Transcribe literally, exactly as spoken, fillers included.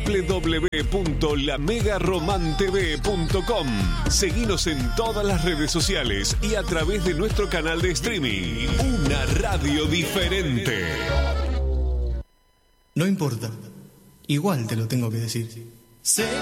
w w w punto la mega roman t v punto com. Seguinos en todas las redes sociales y a través de nuestro canal de streaming. Una radio diferente. No importa. Igual te lo tengo que decir. Sé